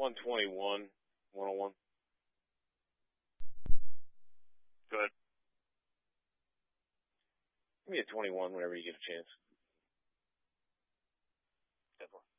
121, 101. Go ahead. Give me a 21 whenever you get a chance. 10-4.